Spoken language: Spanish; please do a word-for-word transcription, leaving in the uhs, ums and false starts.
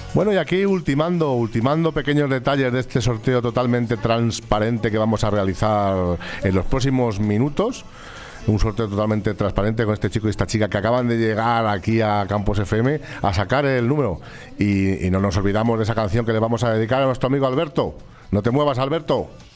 Bueno, y aquí ultimando, ultimando pequeños detalles de este sorteo totalmente transparente que vamos a realizar en los próximos minutos. Un sorteo totalmente transparente con este chico y esta chica que acaban de llegar aquí a Campos F M a sacar el número. Y, y no nos olvidamos de esa canción que le vamos a dedicar a nuestro amigo Alberto. No te muevas, Alberto.